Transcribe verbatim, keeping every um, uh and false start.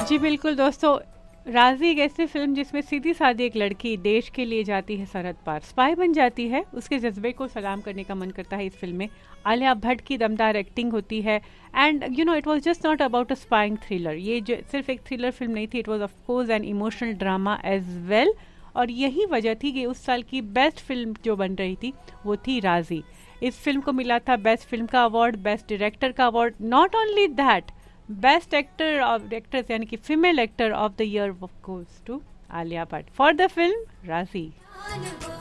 जी बिल्कुल दोस्तों, राजी एक ऐसी फिल्म जिसमें सीधी सादी एक लड़की देश के लिए जाती है सरहद पार, स्पाई बन जाती है। उसके जज्बे को सलाम करने का मन करता है। इस फिल्म में आलिया भट्ट की दमदार एक्टिंग होती है। And you know it was just not about a spying thriller. ये जो सिर्फ एक थ्रिलर फिल्म नहीं थी, it was of course an emotional drama as well. और यही वजह थी कि उस साल की बेस्ट फिल्म जो बन रही थी वो थी राजी। इस फिल्म को मिला था बेस्ट फिल्म का अवार्ड, बेस्ट डायरेक्टर का award. Not only that, best actor of actress यानी कि female actor of the year goes to Alia Bhatt for the film राजी।